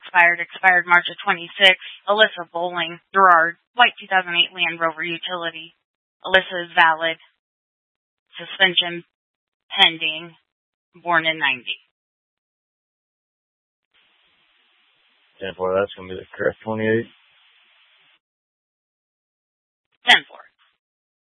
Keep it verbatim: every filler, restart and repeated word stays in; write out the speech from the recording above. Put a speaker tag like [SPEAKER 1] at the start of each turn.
[SPEAKER 1] expired. Expired March of twenty-six. Alyssa Bowling, Gerard, white two thousand eight Land Rover utility. Alyssa is valid. Suspension pending. Born in ninety.
[SPEAKER 2] ten four, that's going to be the correct twenty-eight.